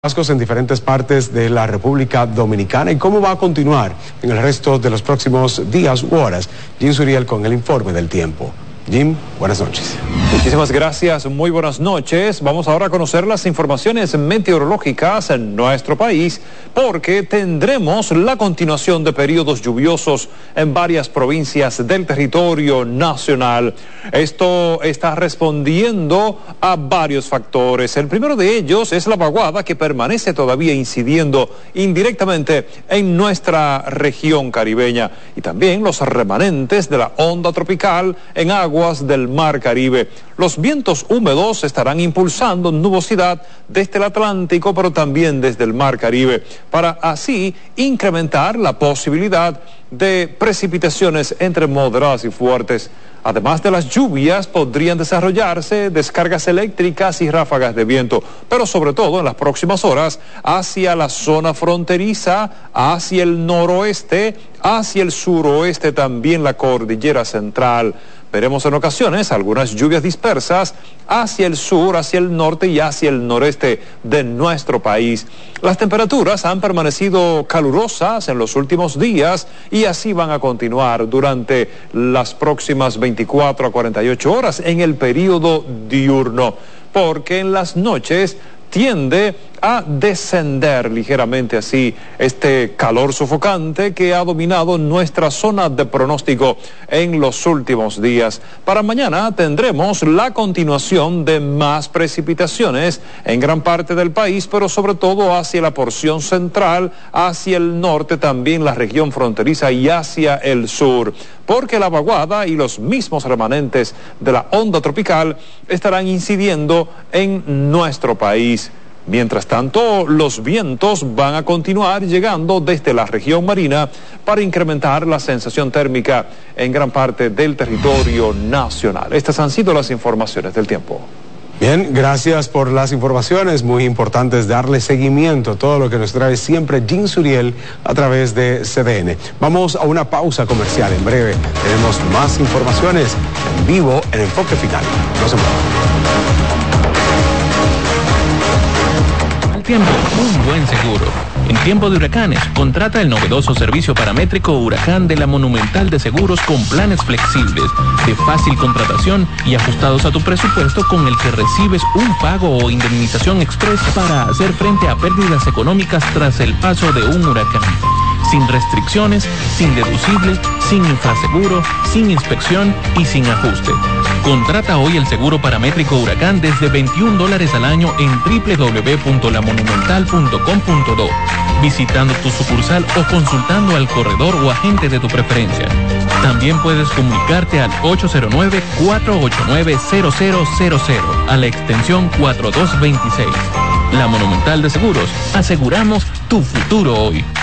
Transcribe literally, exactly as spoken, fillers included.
En diferentes partes de la República Dominicana y cómo va a continuar en el resto de los próximos días u horas. Jim Suriel con el informe del tiempo. Jim, buenas noches. Muchísimas gracias, muy buenas noches. Vamos ahora a conocer las informaciones meteorológicas en nuestro país, porque tendremos la continuación de periodos lluviosos en varias provincias del territorio nacional. Esto está respondiendo a varios factores. El primero de ellos es la vaguada, que permanece todavía incidiendo indirectamente en nuestra región caribeña, y también los remanentes de la onda tropical en aguas del Mar Caribe. Los vientos húmedos estarán impulsando nubosidad desde el Atlántico, pero también desde el Mar Caribe, para así incrementar la posibilidad de precipitaciones entre moderadas y fuertes. Además de las lluvias, podrían desarrollarse descargas eléctricas y ráfagas de viento, pero sobre todo en las próximas horas hacia la zona fronteriza, hacia el noroeste, hacia el suroeste, también la cordillera central. Veremos en ocasiones algunas lluvias dispersas hacia el sur, hacia el norte y hacia el noreste de nuestro país. Las temperaturas han permanecido calurosas en los últimos días y así van a continuar durante las próximas veinticuatro a cuarenta y ocho horas en el periodo diurno, porque en las noches tiende a descender ligeramente así este calor sofocante que ha dominado nuestra zona de pronóstico en los últimos días. Para mañana tendremos la continuación de más precipitaciones en gran parte del país, pero sobre todo hacia la porción central, hacia el norte, también la región fronteriza y hacia el sur, porque la vaguada y los mismos remanentes de la onda tropical estarán incidiendo en nuestro país. Mientras tanto, los vientos van a continuar llegando desde la región marina para incrementar la sensación térmica en gran parte del territorio nacional. Estas han sido las informaciones del tiempo. Bien, gracias por las informaciones. Muy importante es darle seguimiento a todo lo que nos trae siempre Jim Suriel a través de C D N. Vamos a una pausa comercial. En breve tenemos más informaciones en vivo en Enfoque Final. No se muevan. Tiempo, un buen seguro. En tiempo de huracanes, contrata el novedoso servicio paramétrico Huracán de la Monumental de Seguros con planes flexibles, de fácil contratación y ajustados a tu presupuesto, con el que recibes un pago o indemnización express para hacer frente a pérdidas económicas tras el paso de un huracán. Sin restricciones, sin deducible, sin infraseguro, sin inspección y sin ajuste. Contrata hoy el seguro paramétrico Huracán desde veintiún dólares al año en doble u doble u doble u punto la monumental punto com punto do, visitando tu sucursal o consultando al corredor o agente de tu preferencia. También puedes comunicarte al ocho cero nueve, cuatro ocho nueve, cero cero cero cero a la extensión cuatro dos dos seis. La Monumental de Seguros, aseguramos tu futuro hoy.